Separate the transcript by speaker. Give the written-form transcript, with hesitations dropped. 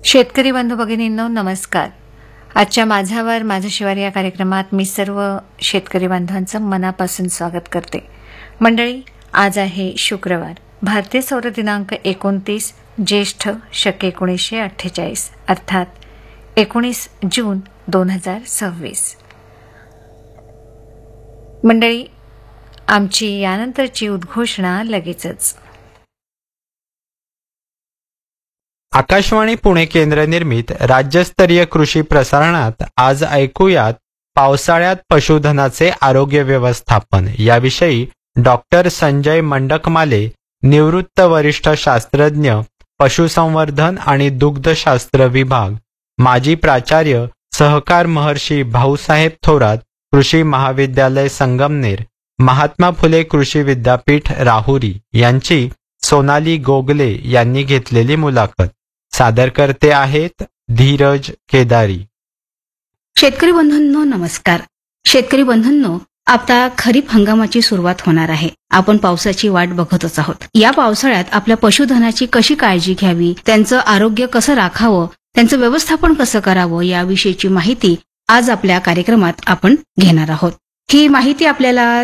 Speaker 1: शेतकरी बंधू भगिनींनो नमस्कार. आजच्या माझ्यावर माझं शिवार या कार्यक्रमात मी सर्व शेतकरी बांधवांचं मनापासून स्वागत करते. मंडळी, आज आहे शुक्रवार, भारतीय सौर दिनांक 29 ज्येष्ठ शके 1948 अर्थात 19 जून 2026. मंडळी, आमची यानंतरची उद्घोषणा लगेचच.
Speaker 2: आकाशवाणी पुणे केंद्र निर्मित राज्यस्तरीय कृषी प्रसारणात आज ऐकूयात पावसाळ्यात पशुधनाचे आरोग्य व्यवस्थापन याविषयी डॉक्टर संजय मंडकमाले, निवृत्त वरिष्ठ शास्त्रज्ञ, पशुसंवर्धन आणि दुग्धशास्त्र विभाग, माजी प्राचार्य, सहकार महर्षी भाऊसाहेब थोरात कृषी महाविद्यालय संगमनेर, महात्मा फुले कृषी विद्यापीठ राहुरी यांची सोनाली गोगले यांनी घेतलेली मुलाखत. सादरकर्ते आहेत धीरज केदारी.
Speaker 3: शेतकरी बंधूंनो नमस्कार. शेतकरी बंधूंनो, आता खरीप हंगामाची सुरुवात होणार आहे. आपण पावसाची वाट बघतच आहोत. या पावसाळ्यात आपल्या पशुधनाची कशी काळजी घ्यावी, त्यांचं आरोग्य कसं राखावं, त्यांचं व्यवस्थापन कसं करावं याविषयीची माहिती आज आपल्या कार्यक्रमात आपण घेणार आहोत. ही माहिती आपल्याला